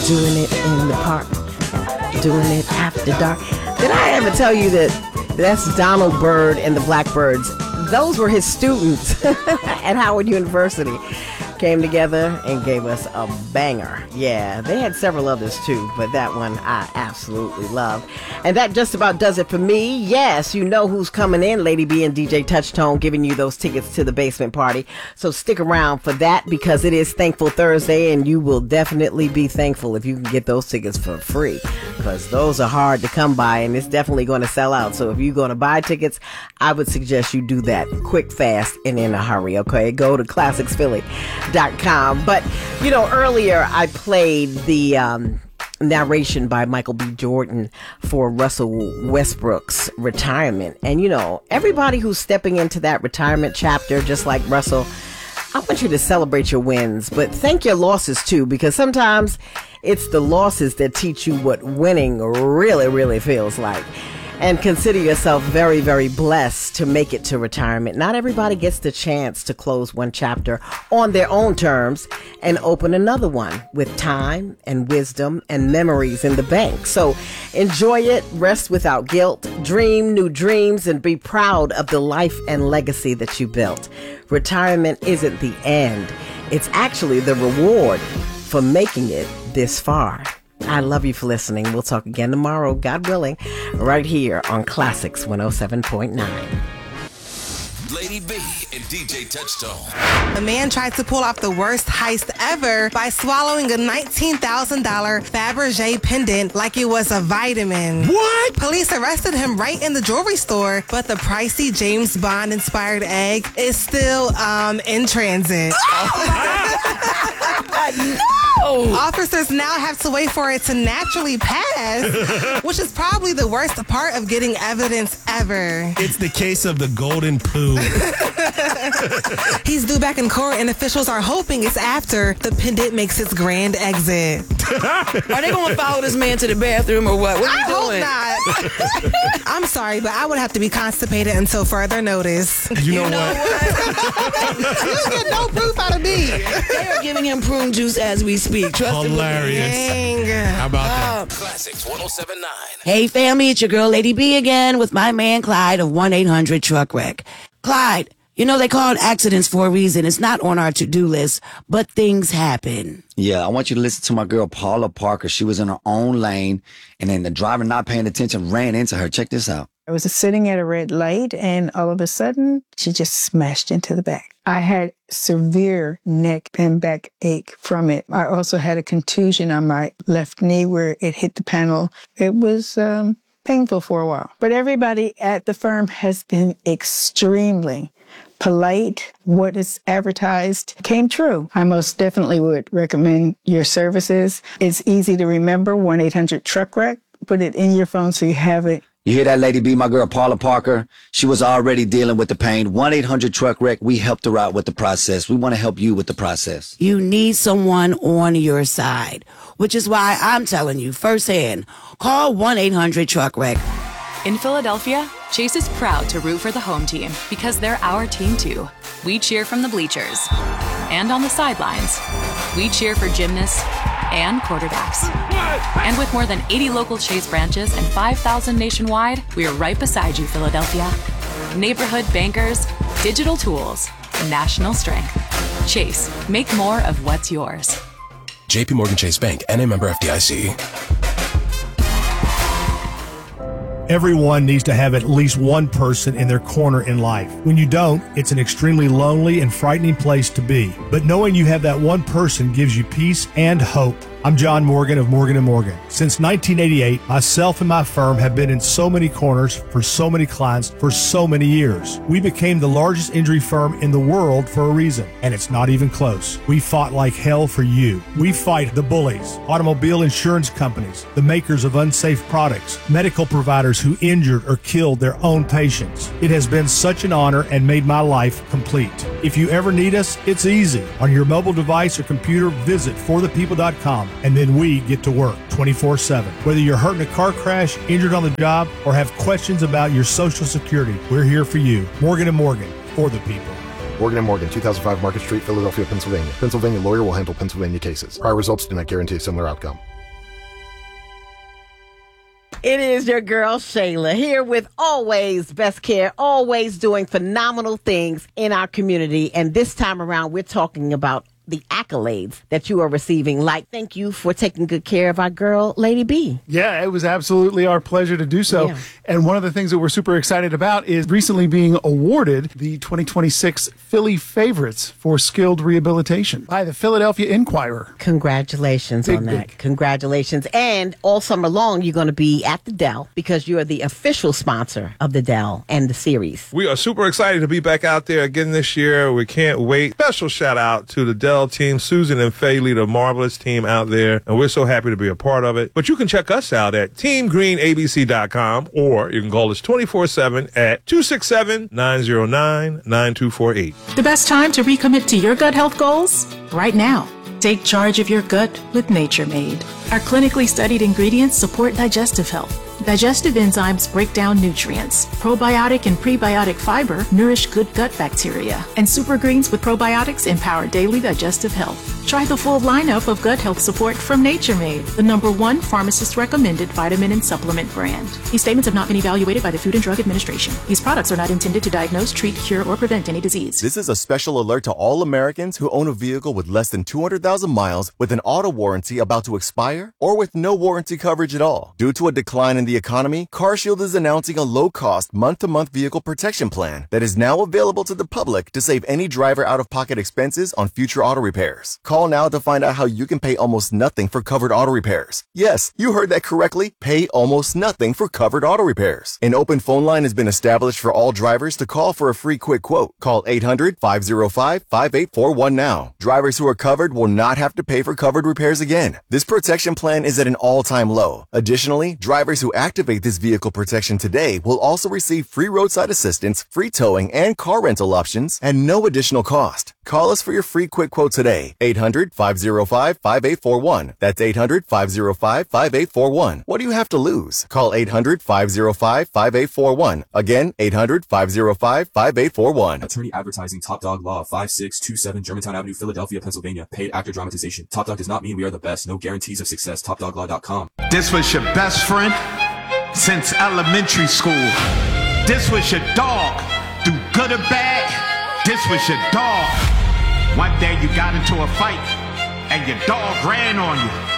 doing it in the park, doing it after dark. Did I ever tell you that that's Donald Byrd and the Blackbirds? Those were his students at Howard University. Came together and gave us a banger. Yeah, they had several others too, but that one I absolutely love. And that just about does it for me. Yes, you know who's coming in, Lady B and DJ Touchtone, giving you those tickets to the basement party. So stick around for that, because it is Thankful Thursday, and you will definitely be thankful if you can get those tickets for free, because those are hard to come by, and it's definitely going to sell out. So if you're going to buy tickets, I would suggest you do that quick, fast, and in a hurry. Okay, go to ClassicsPhilly.com. But, you know, earlier I played the narration by Michael B. Jordan for Russell Westbrook's retirement. And, you know, everybody who's stepping into that retirement chapter, just like Russell, I want you to celebrate your wins, but thank your losses too, because sometimes it's the losses that teach you what winning really, really feels like. And consider yourself very, very blessed to make it to retirement. Not everybody gets the chance to close one chapter on their own terms and open another one with time and wisdom and memories in the bank. So enjoy it, rest without guilt, dream new dreams, and be proud of the life and legacy that you built. Retirement isn't the end. It's actually the reward for making it this far. I love you for listening. We'll talk again tomorrow, God willing, right here on Classics 107.9. Lady B and DJ Touchtone. A man tried to pull off the worst heist ever by swallowing a $19,000 Fabergé pendant like it was a vitamin. What? Police arrested him right in the jewelry store, but the pricey James Bond-inspired egg is still in transit. No! Officers now have to wait for it to naturally pass, which is probably the worst part of getting evidence ever. It's the case of the golden poo. He's due back in court, and officials are hoping it's after the pendant makes its grand exit. Are they going to follow this man to the bathroom or what? What are you doing? I hope not. I'm sorry, but I would have to be constipated until further notice. You know what? You get no proof out of me. They are giving him prune juice as we speak. Trust me. Hilarious. Dang. How about that? Classics 107.9. Hey, family, it's your girl, Lady B, again with my man, Clyde of 1-800-TRUCK-WRECK. Clyde, you know they call it accidents for a reason. It's not on our to-do list, but things happen. Yeah, I want you to listen to my girl, Paula Parker. She was in her own lane, and then the driver not paying attention ran into her. Check this out. I was sitting at a red light, and all of a sudden, she just smashed into the back. I had severe neck and back ache from it. I also had a contusion on my left knee where it hit the panel. It was painful for a while. But everybody at the firm has been extremely polite. What is advertised came true. I most definitely would recommend your services. It's easy to remember, 1-800-TRUCK-WRECK. Put it in your phone so you have it. You hear that, Lady B? My girl, Paula Parker. She was already dealing with the pain. 1-800-TRUCK-WRECK. We helped her out with the process. We want to help you with the process. You need someone on your side, which is why I'm telling you firsthand, call 1-800-TRUCK-WRECK. In Philadelphia, Chase is proud to root for the home team because they're our team too. We cheer from the bleachers and on the sidelines. We cheer for gymnasts and quarterbacks. And with more than 80 local Chase branches and 5,000 nationwide, we are right beside you, Philadelphia. Neighborhood bankers, digital tools, national strength. Chase, make more of what's yours. JP Morgan Chase Bank, N.A. member FDIC. Everyone needs to have at least one person in their corner in life. When you don't, it's an extremely lonely and frightening place to be. But knowing you have that one person gives you peace and hope. I'm John Morgan of Morgan & Morgan. Since 1988, myself and my firm have been in so many corners for so many clients for so many years. We became the largest injury firm in the world for a reason, and it's not even close. We fought like hell for you. We fight the bullies, automobile insurance companies, the makers of unsafe products, medical providers who injured or killed their own patients. It has been such an honor and made my life complete. If you ever need us, it's easy. On your mobile device or computer, visit forthepeople.com. And then we get to work 24/7. Whether you're hurt in a car crash, injured on the job, or have questions about your Social Security, we're here for you. Morgan & Morgan, for the people. Morgan & Morgan, 2005 Market Street, Philadelphia, Pennsylvania. Pennsylvania lawyer will handle Pennsylvania cases. Prior results do not guarantee a similar outcome. It is your girl, Shayla, here with always best care, always doing phenomenal things in our community. And this time around, we're talking about the accolades that you are receiving. Like, thank you for taking good care of our girl, Lady B. Yeah, it was absolutely our pleasure to do so. Yeah. And one of the things that we're super excited about is recently being awarded the 2026 Philly Favorites for Skilled Rehabilitation by the Philadelphia Inquirer. Congratulations on that. Big. Congratulations. And all summer long, you're going to be at the Dell because you are the official sponsor of the Dell and the series. We are super excited to be back out there again this year. We can't wait. Special shout out to the Dell team. Susan and Faye lead a marvelous team out there, and we're so happy to be a part of it. But you can check us out at teamgreenabc.com, or you can call us 24/7 at 267-909-9248. The best time to recommit to your gut health goals? Right now. Take charge of your gut with Nature Made. Our clinically studied ingredients support digestive health. Digestive enzymes break down nutrients. Probiotic and prebiotic fiber nourish good gut bacteria. And super greens with probiotics empower daily digestive health. Try the full lineup of gut health support from Nature Made, the #1 pharmacist-recommended vitamin and supplement brand. These statements have not been evaluated by the Food and Drug Administration. These products are not intended to diagnose, treat, cure, or prevent any disease. This is a special alert to all Americans who own a vehicle with less than 200,000 miles with an auto warranty about to expire or with no warranty coverage at all. Due to a decline in the economy, CarShield is announcing a low-cost month-to-month vehicle protection plan that is now available to the public to save any driver out-of-pocket expenses on future auto repairs. Call now to find out how you can pay almost nothing for covered auto repairs. Yes, you heard that correctly. Pay almost nothing for covered auto repairs. An open phone line has been established for all drivers to call for a free quick quote. Call 800-505-5841 now. Drivers who are covered will not have to pay for covered repairs again. This protection plan is at an all-time low. Additionally, drivers who activate this vehicle protection today will also receive free roadside assistance, free towing, and car rental options at no additional cost. Call us for your free quick quote today. 800-505-5841. That's 800-505-5841. What do you have to lose? Call 800-505-5841. Again, 800-505-5841. Attorney advertising. Top Dog Law, 5627 Germantown Avenue, Philadelphia, Pennsylvania. Paid actor dramatization. Top Dog does not mean we are the best. No guarantees of success. TopDogLaw.com. This was your best friend since elementary school. This was your dog. Through good or bad, this was your dog. One day you got into a fight and your dog ran on you.